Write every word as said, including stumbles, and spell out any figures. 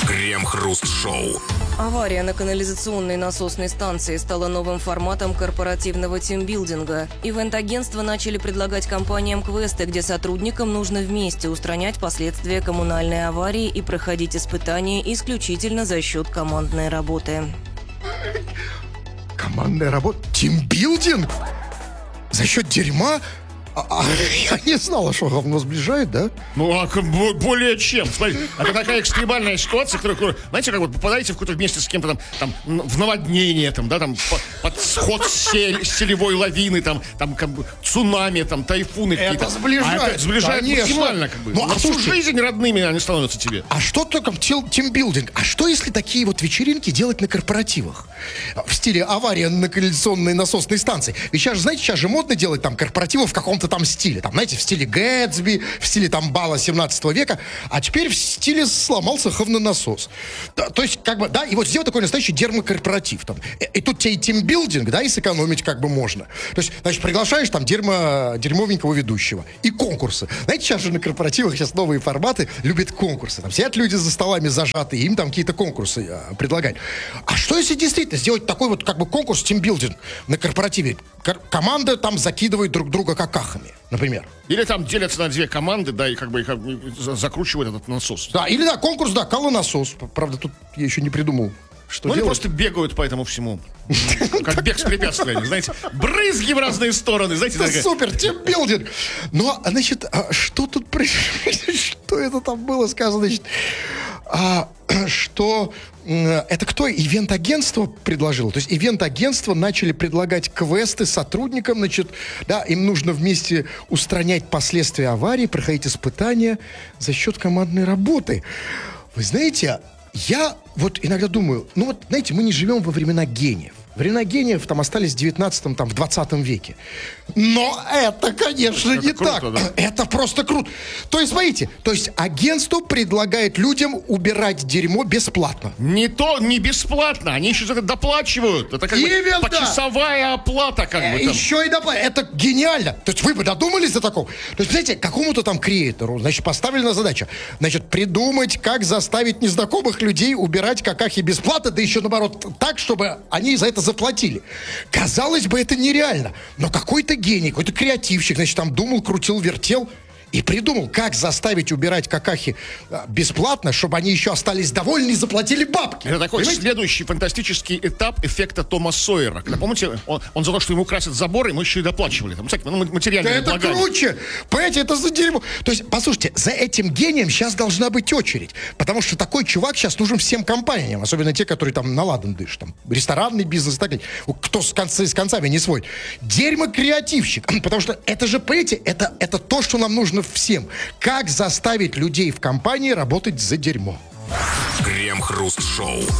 Крем-хруст-шоу. Авария на канализационной насосной станции стала новым форматом корпоративного тимбилдинга. Ивент-агентства начали предлагать компаниям квесты, где сотрудникам нужно вместе устранять последствия коммунальной аварии и проходить испытания исключительно за счет командной работы. Командная работа? Тимбилдинг? За счет дерьма? А, а, я не знала, что говно сближает, да? Ну, а более чем. Смотри, это такая экстремальная ситуация, которая, знаете, как вот попадаете в какое-то вместе с кем-то там, там в наводнение, там, да, там, под сход сель, селевой лавины, там, там, как бы, цунами, там, тайфуны какие-то. Это сближает. А это сближает Конечно. максимально, как бы. Ну, а всю слушайте, жизнь родными они становятся тебе. А что только тимбилдинг? А что если такие вот вечеринки делать на корпоративах? В стиле авария на канализационной насосной станции. Ведь сейчас, знаете, сейчас же модно делать там корпоративы в каком-то там стиле. Там, знаете, в стиле Гэтсби, в стиле там бала семнадцатого века. А теперь в стиле сломался говнонасос. Да, то есть, как бы, да, и вот сделать такой настоящий дермокорпоратив. Там. И, и тут тебе и тимбилдинг, да, и сэкономить как бы можно. То есть, значит, приглашаешь там дерьмо, дерьмовенького ведущего. И конкурсы. Знаете, сейчас же на корпоративах сейчас новые форматы любят конкурсы. Там сидят люди за столами зажатые, им там какие-то конкурсы а, предлагают. А что если действительно сделать такой вот как бы конкурс тимбилдинг на корпоративе? Кор- команда там закидывает друг друга какахами, например. Или там делятся на две команды, да, и как бы, как бы закручивают этот насос. Да, или да, конкурс, да, колонасос. Правда, тут я еще не придумал, что Ну, они делать. просто бегают по этому всему. Как бег с препятствиями, знаете. Брызги в разные стороны, знаете. Это такая. супер, тимбилдинг. Ну, а, значит, а что тут происходит? Что это там было сказано? Значит, а, что это кто? Ивент-агентство предложило? То есть ивент-агентство начали предлагать квесты сотрудникам, значит, да, им нужно вместе устранять последствия аварии, проходить испытания за счет командной работы. Вы знаете, я вот иногда думаю, ну вот, знаете, мы не живем во времена гениев. Времена гениев там остались в девятнадцатом, там, в двадцатом веке. Но это, конечно, это не круто, так. да. Это просто круто. То есть, смотрите, то есть агентство предлагает людям убирать дерьмо бесплатно. Не то, не бесплатно, они еще за это доплачивают. Это как Именно. бы почасовая оплата, как бы там. Еще и доплата. Это гениально. То есть вы бы додумались до такого? То есть, знаете, какому-то там креатору, значит, поставлена задача, значит, придумать, как заставить незнакомых людей убирать какахи бесплатно, да еще, наоборот, так, чтобы они за это заплатили. Казалось бы, это нереально. Но какой-то гений, какой-то креативщик, значит, там думал, крутил, вертел и придумал, как заставить убирать какахи а, бесплатно, чтобы они еще остались довольны и заплатили бабки. Это такой Понимаете? следующий фантастический этап эффекта Тома Сойера. Когда, помните, он, он за то, что ему красят заборы, ему еще и доплачивали. Там, кстати, ну, материальные Да это блага. круче! Понимаете, это за дерьмо. То есть, послушайте, за этим гением сейчас должна быть очередь. Потому что такой чувак сейчас нужен всем компаниям. Особенно те, которые там наладан дышат. Там, ресторанный бизнес и так далее. Кто с, конца, с концами не свой. Дерьмо-креативщик. Потому что это же, понимаете, это, это то, что нам нужно всем. Как заставить людей в компании работать за дерьмо. Крем-хруст-шоу.